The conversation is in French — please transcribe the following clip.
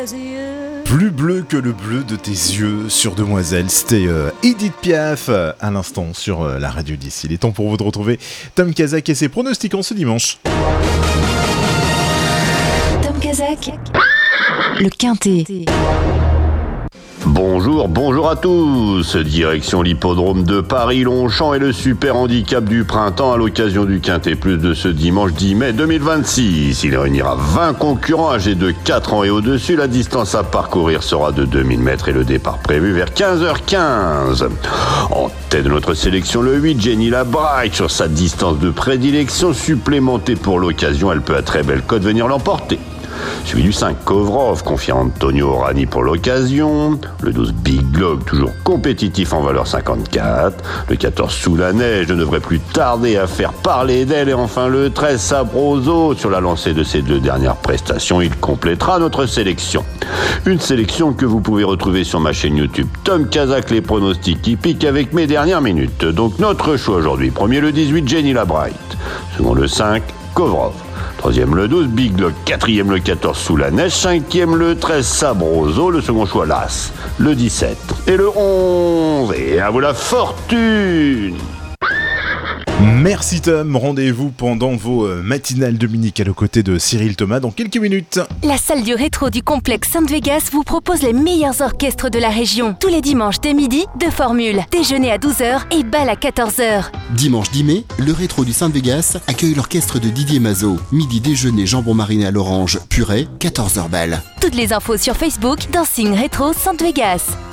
Plus bleu que le bleu de tes yeux sur Demoiselle, c'était Edith Piaf à l'instant sur la radio d'ici. Il est temps pour vous de retrouver Tom Kazak et ses pronostics en ce dimanche. Tom Kazak, le Quintet. Bonjour à tous. Direction l'hippodrome de Paris-Longchamp et le super handicap du printemps à l'occasion du Quintet Plus de ce dimanche 10 mai 2026. Il réunira 20 concurrents âgés de 4 ans et au-dessus. La distance à parcourir sera de 2000 mètres et le départ prévu vers 15h15. En tête de notre sélection, le 8, Jenny Labraille, sur sa distance de prédilection supplémentée pour l'occasion. Elle peut à très belle cote venir l'emporter. Suivi du 5, Kovrov, confié à Antonio Orani pour l'occasion. Le 12, Big Log, toujours compétitif en valeur 54. Le 14, Sous la neige, ne devrait plus tarder à faire parler d'elle. Et enfin le 13, Sabroso, sur la lancée de ses 2 dernières prestations, il complétera notre sélection. Une sélection que vous pouvez retrouver sur ma chaîne YouTube Tom Kazak, les pronostics qui piquent avec mes dernières minutes. Donc notre choix aujourd'hui, premier le 18, Jenny Labright. Second le 5, Kovrov. Troisième le 12, Big Lock. Quatrième le 14, Sous la neige. Cinquième le 13, Sabroso. Le second choix, l'As. Le 17 et le 11. Et à vous la fortune. Merci Tom, rendez-vous pendant vos matinales dominicales aux côtés de Cyril Thomas dans quelques minutes. La salle du rétro du complexe Sainte-Vegas vous propose les meilleurs orchestres de la région. Tous les dimanches dès midi, 2 formules. Déjeuner à 12h et bal à 14h. Dimanche 10 mai, le rétro du Sainte-Vegas accueille l'orchestre de Didier Mazot. Midi déjeuner, jambon mariné à l'orange, purée, 14h bal. Toutes les infos sur Facebook, Dancing Rétro Sainte-Vegas.